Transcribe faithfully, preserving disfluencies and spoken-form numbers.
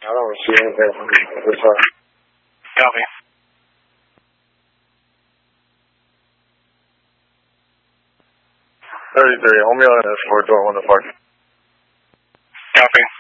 I don't see anything from this side. Copy. thirty-three, Romeo and Escort, door one to park. Copy.